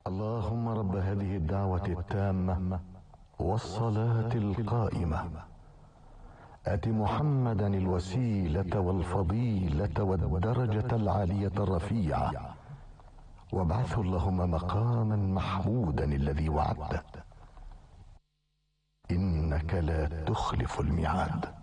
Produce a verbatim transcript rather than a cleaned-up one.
اللهم رب هذه الدعوة التامة والصلاة القائمة، آت محمدا الوسيلة والفضيلة والدرجة العالية الرفيعة، وابعثه اللهم مقاما محمودا الذي وعدته، إنك لا تخلف الميعاد.